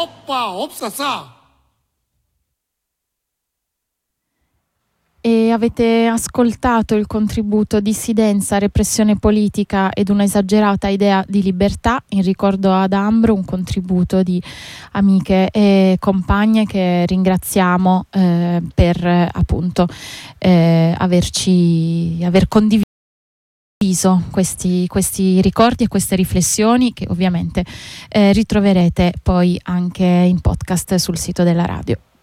오빠 없었어. E avete ascoltato il contributo Dissidenza, repressione politica ed una esagerata idea di libertà, in ricordo ad Ambro, un contributo di amiche e compagne che ringraziamo per appunto aver condiviso questi ricordi e queste riflessioni, che ovviamente ritroverete poi anche in podcast sul sito della radio.